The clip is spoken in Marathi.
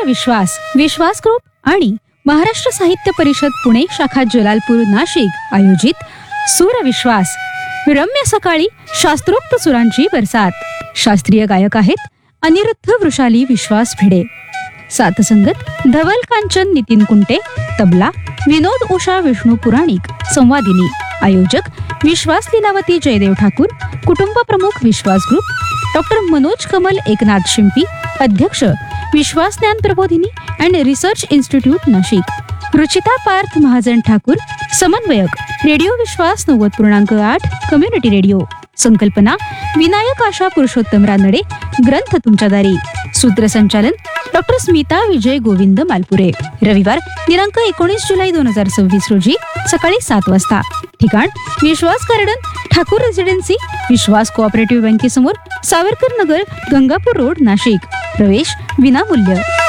विश्वास विश्वास ग्रुप आणि महाराष्ट्र साहित्य परिषद पुणे शाखा जलालपूर नाशिक आयोजित सूरविश्वास रम्य सकाळी शास्त्रोक्त सुरांची बरसात। शास्त्रीय गायक आहेत अनिरुद्ध वृषाली विश्वास भिडे, साथसंगत धवल कांचन नितीन कुंटे, तबला विनोद उषा विष्णू पुराणिक, संवादिनी आयोजक विश्वास लीलावती जयदेव ठाकूर, कुटुंब प्रमुख विश्वास ग्रुप, डॉक्टर मनोज कमल एकनाथ शिंपी, अध्यक्ष विश्वास ज्ञान प्रबोधिनी and research institute Nashik, Ruchita Parth Mahajan Thakur, समन्वयक रेडिओ विश्वास 90.8 कम्युनिटी रेडिओ, संकल्पना विनायक आशा पुरुषोत्तम रानडे, ग्रंथ तुमच्या दारी, सूत्रसंचालन डॉक्टर स्मिता विजय गोविंद मालपुरे। रविवार दिनांक 19 जुलै 2026 रोजी सकाळी 7 वाजता। ठिकाण विश्वास गार्डन, ठाकूर रेसिडेन्सी, विश्वास कोऑपरेटिव्ह बँकेसमोर, सावरकर नगर, गंगापूर रोड, नाशिक। प्रवेश विनामूल्य।